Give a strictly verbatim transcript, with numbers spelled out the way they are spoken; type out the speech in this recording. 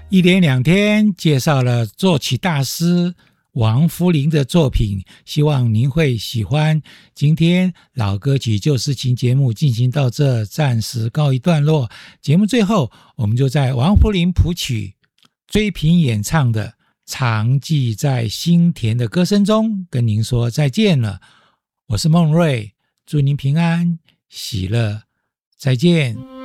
一连两天介绍了作曲大师王福林的作品，希望您会喜欢。今天老歌曲旧事情节目进行到这，暂时告一段落。节目最后，我们就在王福林谱曲、追平演唱的《常记在心田》的歌声中跟您说再见了。我是孟瑞，祝您平安喜乐，再见。